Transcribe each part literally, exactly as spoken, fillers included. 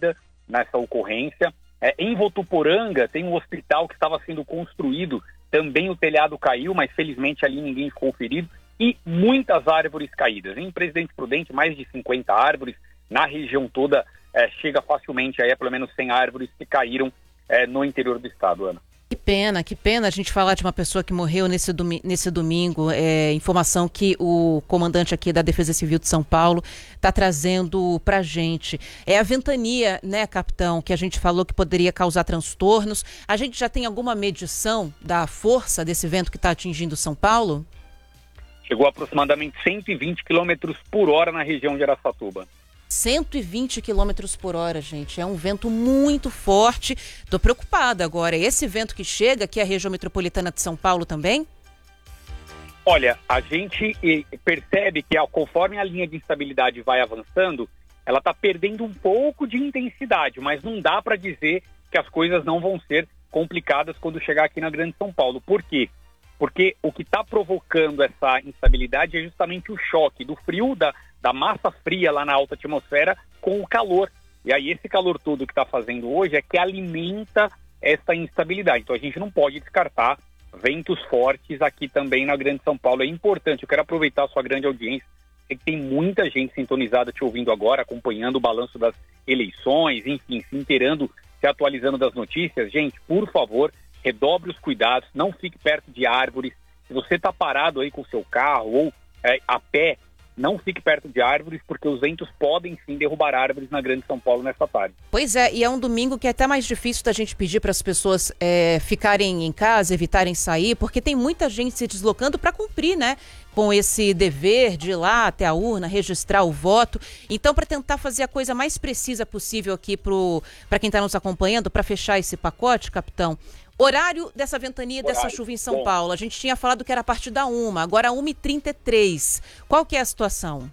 vida nessa ocorrência. É, em Votuporanga tem um hospital que estava sendo construído, também o telhado caiu, mas felizmente ali ninguém ficou ferido, e muitas árvores caídas. Em Presidente Prudente, mais de cinquenta árvores, na região toda é, chega facilmente aí a pelo menos cem árvores que caíram é, no interior do estado, Ana. Que pena, que pena a gente falar de uma pessoa que morreu nesse, domi- nesse domingo. É, informação que o comandante aqui da Defesa Civil de São Paulo está trazendo para a gente. É a ventania, né, capitão, que a gente falou que poderia causar transtornos. A gente já tem alguma medição da força desse vento que está atingindo São Paulo? Chegou a aproximadamente cento e vinte quilômetros por hora na região de Araçatuba. cento e vinte quilômetros por hora, gente. É um vento muito forte. Estou preocupada agora. Esse vento que chega aqui à região metropolitana de São Paulo também? Olha, a gente percebe que conforme a linha de instabilidade vai avançando, ela está perdendo um pouco de intensidade, mas não dá para dizer que as coisas não vão ser complicadas quando chegar aqui na Grande São Paulo. Por quê? Porque o que está provocando essa instabilidade é justamente o choque do frio, da, da massa fria lá na alta atmosfera com o calor. E aí esse calor todo que está fazendo hoje é que alimenta essa instabilidade. Então a gente não pode descartar ventos fortes aqui também na Grande São Paulo. É importante, eu quero aproveitar a sua grande audiência. Sei que tem muita gente sintonizada te ouvindo agora, acompanhando o balanço das eleições, enfim, se inteirando, se atualizando das notícias. Gente, por favor, redobre os cuidados, não fique perto de árvores. Se você está parado aí com o seu carro ou é, a pé, não fique perto de árvores, porque os ventos podem sim derrubar árvores na Grande São Paulo nessa tarde. Pois é, e é um domingo que é até mais difícil da gente pedir para as pessoas é, ficarem em casa, evitarem sair, porque tem muita gente se deslocando para cumprir, né, com esse dever de ir lá até a urna, registrar o voto. Então, para tentar fazer a coisa mais precisa possível aqui para quem está nos acompanhando, para fechar esse pacote, capitão, horário dessa ventania e dessa chuva em São Bom, Paulo. A gente tinha falado que era a partir da uma, agora uma e trinta e três. Qual que é a situação?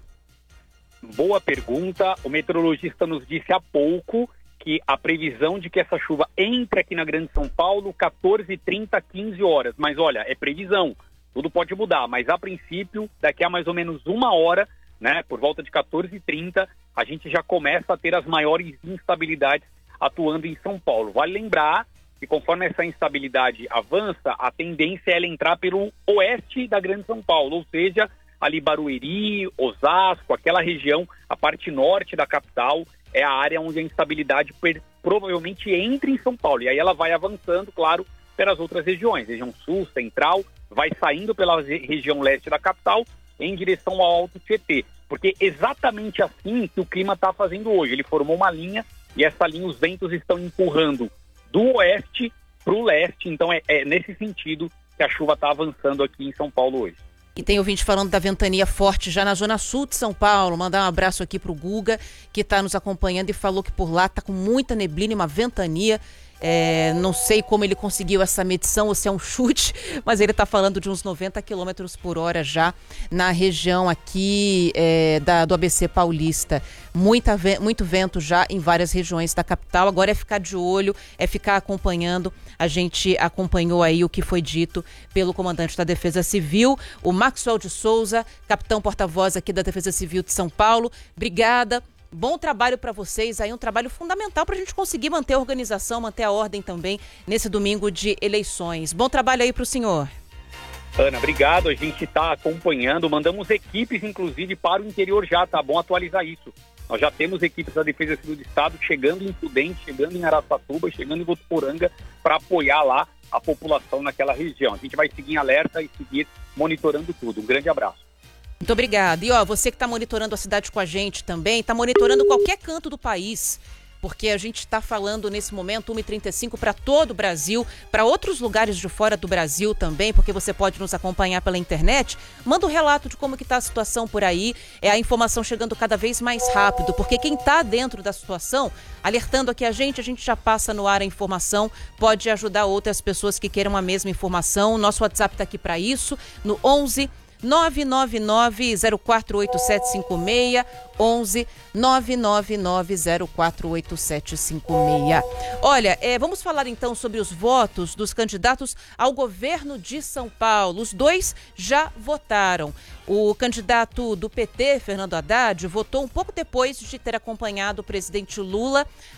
Boa pergunta. O meteorologista nos disse há pouco que a previsão de que essa chuva entre aqui na Grande São Paulo, quatorze e trinta, quinze horas. Mas olha, é previsão. Tudo pode mudar, mas a princípio, daqui a mais ou menos uma hora, né, por volta de quatorze e trinta, a gente já começa a ter as maiores instabilidades atuando em São Paulo. Vale lembrar que conforme essa instabilidade avança, a tendência é ela entrar pelo oeste da Grande São Paulo, ou seja, ali Barueri, Osasco, aquela região, a parte norte da capital, é a área onde a instabilidade per- provavelmente entra em São Paulo. E aí ela vai avançando, claro, pelas outras regiões, região sul, central, vai saindo pela re- região leste da capital em direção ao Alto Tietê. Porque exatamente assim que o clima está fazendo hoje. Ele formou uma linha e essa linha os ventos estão empurrando do oeste para o leste, então é, é nesse sentido que a chuva está avançando aqui em São Paulo hoje. E tem ouvinte falando da ventania forte já na zona sul de São Paulo. Mandar um abraço aqui para o Guga, que está nos acompanhando e falou que por lá está com muita neblina e uma ventania. É, não sei como ele conseguiu essa medição ou se é um chute, mas ele está falando de uns noventa quilômetros por hora já na região aqui é, da, do A B C Paulista. Muita, muito vento já em várias regiões da capital. Agora é ficar de olho, é ficar acompanhando. A gente acompanhou aí o que foi dito pelo comandante da Defesa Civil, o Maxwell de Souza, capitão porta-voz aqui da Defesa Civil de São Paulo. Obrigada. Bom trabalho para vocês, aí um trabalho fundamental para a gente conseguir manter a organização, manter a ordem também nesse domingo de eleições. Bom trabalho aí para o senhor. Ana, obrigado, a gente está acompanhando, mandamos equipes inclusive para o interior já, tá bom atualizar isso. Nós já temos equipes da Defesa Civil do Estado chegando em Prudente, chegando em Araçatuba, chegando em Votuporanga para apoiar lá a população naquela região. A gente vai seguir em alerta e seguir monitorando tudo. Um grande abraço. Muito obrigada. E ó, você que está monitorando a cidade com a gente também, está monitorando qualquer canto do país, porque a gente está falando nesse momento uma e trinta e cinco para todo o Brasil, para outros lugares de fora do Brasil também, porque você pode nos acompanhar pela internet. Manda um relato de como que está a situação por aí, é a informação chegando cada vez mais rápido, porque quem está dentro da situação, alertando aqui a gente, a gente já passa no ar a informação, pode ajudar outras pessoas que queiram a mesma informação. Nosso WhatsApp está aqui para isso, no onze nove nove nove zero quatro oito sete cinco seis, onze nove nove nove zero quatro oito sete cinco seis. Olha, é, vamos falar então sobre os votos dos candidatos ao governo de São Paulo. Os dois já votaram. O candidato do P T, Fernando Haddad, votou um pouco depois de ter acompanhado o presidente Lula